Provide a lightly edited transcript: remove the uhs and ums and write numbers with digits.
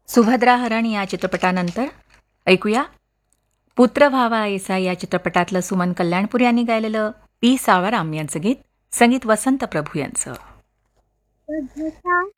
सुभद्रा हरण या चित्रपटानंतर ऐकूया पुत्र व्हावा ऐसा या चित्रपटातलं सुमन कल्याणपूर यांनी गायलेलं पी सावराम यांचं गीत, संगीत वसंत प्रभू यांचं.